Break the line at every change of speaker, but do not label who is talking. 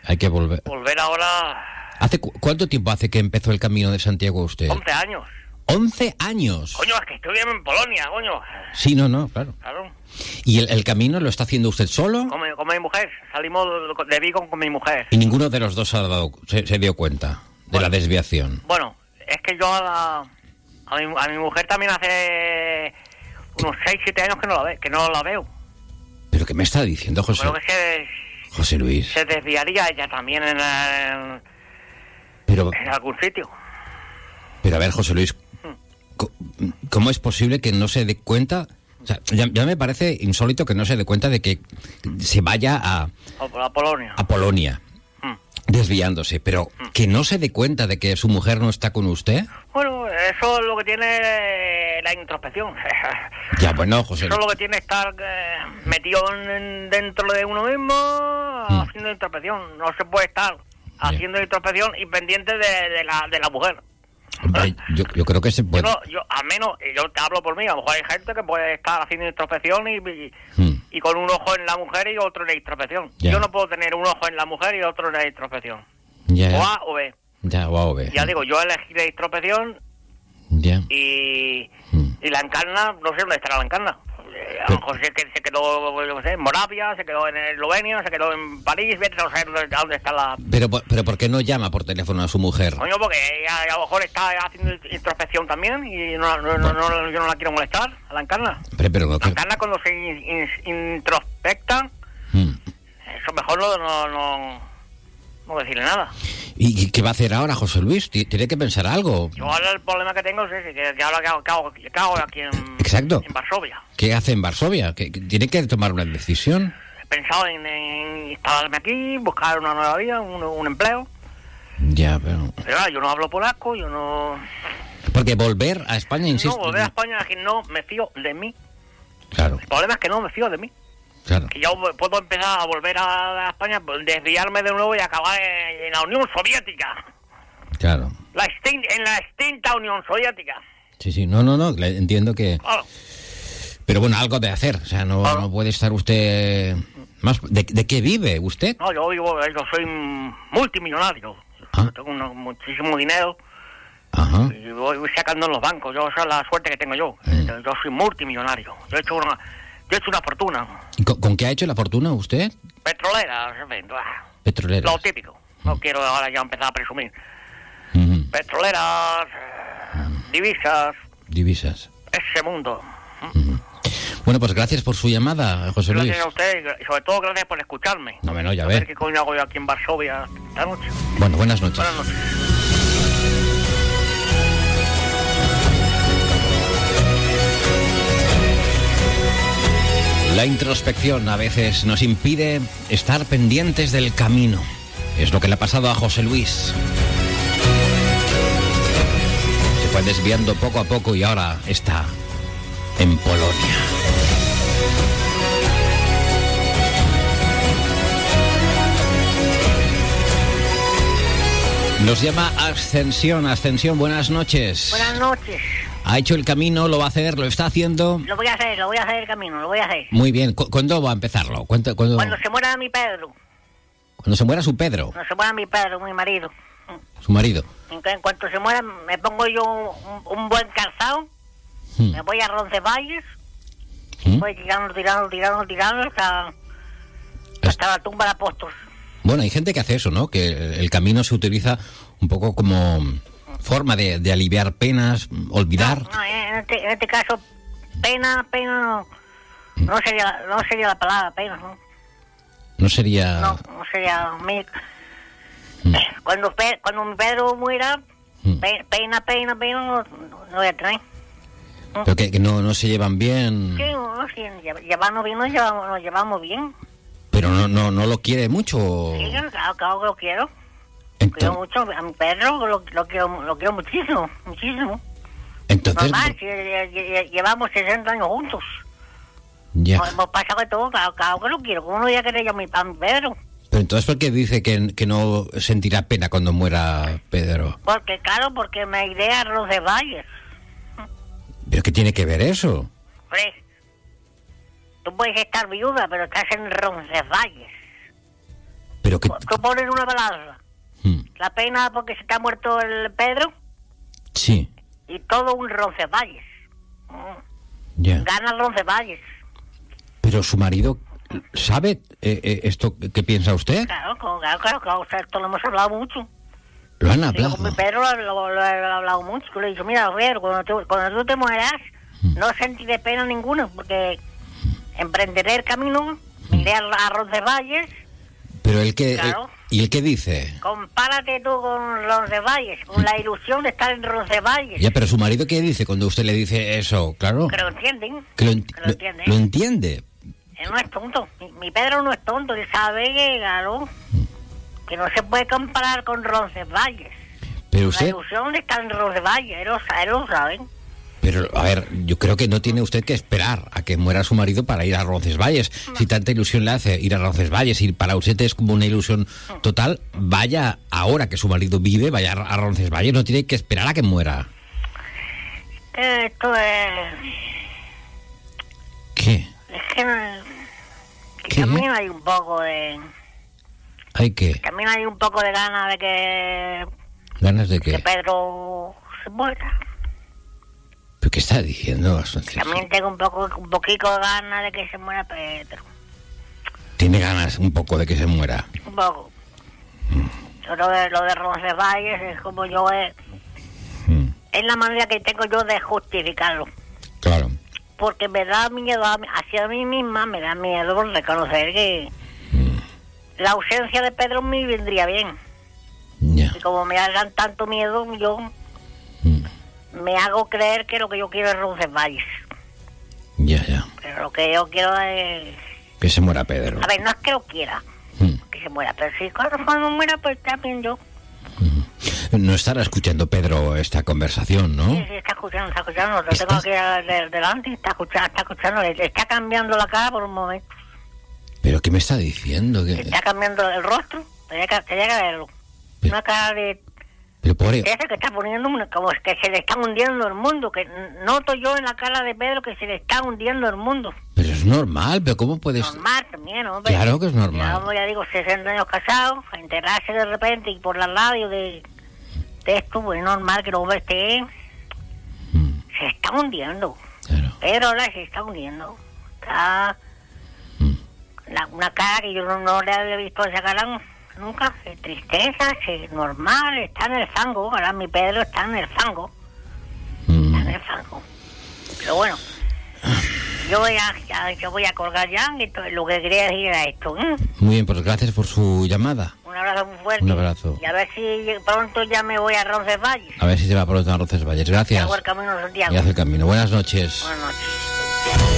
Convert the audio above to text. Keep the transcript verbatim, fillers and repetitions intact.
Hay que volver.
Volver ahora...
¿Hace cu- cuánto tiempo hace que empezó el Camino de Santiago usted?
once años.
¡once años!
Coño, es que estoy en Polonia, coño.
Sí, no, no, claro.
Claro.
¿Y el, el camino lo está haciendo usted solo?
Con mi, con mi mujer. Salimos de Vigo con mi mujer.
Y ninguno de los dos ha dado, se, se dio cuenta de
Bueno.
la desviación.
Bueno, es que yo a, la, a, mi, a mi mujer también hace unos seis siete años que no la, ve, que no la veo.
¿Pero qué me está diciendo, José,
Creo que se,
José Luis?
se desviaría ella también en, en,
Pero,
en algún sitio.
pero a ver, José Luis, co- ¿cómo es posible que no se dé cuenta? O sea, ya, ya me parece insólito que no se dé cuenta de que se vaya a,
O a Polonia.
a Polonia,
Mm.
desviándose, pero que no se dé cuenta de que su mujer no está con usted.
Bueno, eso es lo que tiene la introspección.
Ya, bueno, José
Eso es
Luis.
lo que tiene estar eh, metido en- dentro de uno mismo
Mm.
haciendo introspección. No se puede estar haciendo introspección y pendiente de, de la de la mujer.
Hombre, yo, yo creo que se
Yo,
puede.
no, yo, al menos, eh, yo te hablo por mí, a lo mejor hay gente que puede estar haciendo introspección y, y,
Mm.
y con un ojo en la mujer y otro en la introspección.
Ya.
Yo no puedo tener un ojo en la mujer y otro en la introspección.
Ya,
O A o B.
ya, o A o B.
Ya digo, yo elegí la introspección
Ya.
y,
Mm.
y la encarna, no sé dónde estará la encarna. Eh, A lo mejor se, que- se quedó, yo no sé, en Moravia, se quedó en Eslovenia, se quedó en París, vete a saber dónde, dónde está la...
Pero, por- pero ¿por qué no llama por teléfono a su mujer?
Coño, porque ella a lo mejor está haciendo introspección también y no, no, no, no- yo no la quiero molestar, a la encarna.
Pero, pero,
La
¿qué?
encarna cuando se in- in- introspecta,
Mm.
eso mejor no, no, no, no decirle nada.
¿Y y qué va a hacer ahora, José Luis? Ti- Tiene que pensar algo.
Yo ahora el problema que tengo es ese, que, que ahora que hago, que hago- que hago aquí en,
Exacto.
en Varsovia.
¿Qué hace en Varsovia? Que que tiene que tomar una decisión.
He pensado en, en instalarme aquí, buscar una nueva vida, un, un empleo.
Ya, pero...
Pero ahora, yo no hablo polaco, yo no...
Porque volver a España, insisto...
No, volver a España es que no me fío de mí.
Claro,
El problema es que no me fío de mí.
claro.
Que yo puedo empezar a volver a, a España, pues, desviarme de nuevo y acabar en, en la Unión Soviética.
Claro.
La extin- en la extinta Unión Soviética.
Sí, sí, no, no, no, le- entiendo que...
Claro.
Pero bueno, algo de hacer, o sea, no,
Claro.
no puede estar usted... más ¿De, de qué vive usted?
No, yo vivo, yo soy multimillonario.
Ah.
Yo tengo uno- muchísimo dinero
Ajá.
y voy, voy sacando en los bancos. Yo, esa es la suerte que tengo yo.
Mm.
Yo, yo soy multimillonario. Yo he hecho una, yo he hecho una fortuna.
¿Y con, con qué ha hecho la fortuna usted?
Petrolera, en fin, ah,
Petrolera.
lo típico. No quiero ahora ya empezar a presumir.
Ujú.
Petroleras, eh, divisas,
Divisas.
ese mundo.
Bueno, pues gracias por su llamada, José Luis.
Gracias a usted y sobre todo gracias por escucharme.
No, me no, ya
A
ve.
ver qué coño hago yo aquí en Varsovia esta noche.
Bueno, buenas noches.
Buenas noches.
La introspección a veces nos impide estar pendientes del camino. Es lo que le ha pasado a José Luis. Se fue desviando poco a poco y ahora está en Polonia. Nos llama Ascensión. Ascensión, buenas noches.
Buenas noches.
Ha hecho el camino, lo va a hacer, lo está haciendo.
Lo voy a hacer, lo voy a hacer el camino, lo voy a hacer.
Muy bien. ¿Cu- ¿Cuándo va a empezarlo? ¿Cuánto- cuándo,
Cuando se muera mi Pedro,
cuando se muera su Pedro,
cuando se muera mi Pedro, mi marido.
su marido.
En, cu- en cuanto se muera, me pongo yo un, un buen calzado,
Hmm.
me voy a Roncesvalles,
¿Mm?
voy tirando, tirando, tirando, tirando hasta,
Es-
hasta la tumba de apóstoles.
Bueno, hay gente que hace eso, ¿no? Que el camino se utiliza un poco como forma de, de aliviar penas, olvidar.
No, en, este, en este caso, pena, pena no, no sería, no sería la palabra pena, ¿no?
No sería...
No, no sería mi...
Mm.
Cuando, Pe- cuando mi Pedro muera,
Mm.
pe- pena, pena, pena, no, no voy a traer.
Pero que, que no, no se llevan bien,
Sí, no, sí, lle- llevarnos bien, nos llevamos, nos llevamos bien.
pero no, no, no lo quiere mucho.
Sí, claro, claro que lo quiero.
Enton-
Quiero mucho, a mi perro lo, lo quiero, lo quiero muchísimo, muchísimo.
entonces,
Normal, si, lle- lle- llevamos sesenta años juntos.
ya.
Nos hemos pasado de todo, claro, claro que lo quiero. ¿Cómo no voy a querer yo a mi, a mi Pedro?
Pero entonces, ¿por qué dice que, que no sentirá pena cuando muera Pedro?
Porque, claro, porque me iré a Roncesvalles.
¿Pero qué tiene que ver eso?
Hombre, tú puedes estar viuda, pero estás en Roncesvalles.
Pero que...
Tú pones una balanza.
Mm.
La pena porque se te ha muerto el Pedro.
Sí.
Y todo un Roncesvalles. Mm.
Ya.
Gana el Roncesvalles.
Pero su marido sabe eh, eh, esto que piensa usted.
Claro, claro, claro, claro, o sea, esto lo hemos hablado mucho.
Lo han
Digo,
hablado.
con mi Pedro lo, lo- lo he hablado mucho. Yo le he dicho, mira, Pedro, cuando tú, cuando tú te mueras,
Mm.
no sentiré pena ninguna, porque emprenderé el camino, iré a, a Roncesvalles.
Pero el que...
Claro.
eh, ¿y el que dice?
Compárate tú con Roncesvalles, con la ilusión de estar en Roncesvalles.
Ya, pero su marido, ¿qué dice cuando usted le dice eso? Claro.
Que lo entienden.
Que lo, ent-
que lo entienden.
lo entiende.
Él no es tonto. Mi, mi Pedro no es tonto. Él sabe que, claro, que no se puede comparar con Roncesvalles.
Pero
La
usted...
ilusión de estar en Roncesvalles, él lo, sa- él lo sabe.
Pero, a ver, yo creo que no tiene usted que esperar a que muera su marido para ir a Roncesvalles. Si tanta ilusión le hace ir a Roncesvalles y para usted es como una ilusión total, vaya ahora que su marido vive, vaya a Roncesvalles, no tiene que esperar a que muera.
Que esto es...
¿Qué?
Es que, no- que
¿Qué?
también hay un poco de...
¿Hay qué?
También hay un poco de ganas de que,
¿Ganas de
que
qué?
Pedro se muera.
¿Pero qué está diciendo, Asunción?
También tengo un poco un poquito de ganas de que se muera Pedro.
Tiene ganas un poco de que se muera.
Un poco. Yo Lo de, lo de Roncesvalles es como yo... Es,
Mm,
es la manera que tengo yo de justificarlo.
claro.
Porque me da miedo, a mí- hacia mí misma me da miedo reconocer que la ausencia de Pedro me vendría bien.
Ya.
Y como me hagan tanto miedo, yo
Mm,
me hago creer que lo que yo quiero es Roncesvalles.
ya, ya.
Pero lo que yo quiero es...
Que se muera Pedro.
A ver, no es que lo quiera,
Mm.
que se muera, pero si cuando, cuando muera, pues también yo.
No estará escuchando Pedro esta conversación, ¿no?
Sí, sí, está escuchando, está escuchando. Lo
¿Estás?
tengo aquí de- delante, está escuchando, está escuchando. Le, le está cambiando la cara por un momento.
¿Pero qué me está diciendo?
Le
¿Qué-
está cambiando el rostro. Tenía que, tenía que verlo.
Pero-
Una cara de...
Pero pobre...
Ese que está poniendo una- como que se le está hundiendo el mundo. Que n- noto yo en la cara de Pedro que se le está hundiendo el mundo.
Pero es normal, pero ¿cómo puedes...?
Normal también, hombre.
Claro que es normal.
Ya, como ya digo, sesenta años casados, a enterarse de repente y por la radio de, de esto, pues es normal que el hombre esté...
Mm,
Se está hundiendo.
claro.
Pedro ahora se está hundiendo. Está...
Mm,
la- una cara que yo no, no le había visto esa cara nunca. De tristeza, es normal, está en el fango. Ahora mi Pedro está en el fango.
mm.
Está en el fango. Pero bueno, yo voy a, ya- yo voy a colgar ya. Esto, lo que quería decir era esto. ¿eh?
Muy bien, pues gracias por su llamada.
Un abrazo muy fuerte.
Un abrazo.
Y a ver si pronto ya me voy a Roncesvalles.
A ver si se va pronto a Roncesvalles.
Y
Gracias.
hago el camino de Santiago.
Y hace el camino. Buenas noches.
Buenas noches.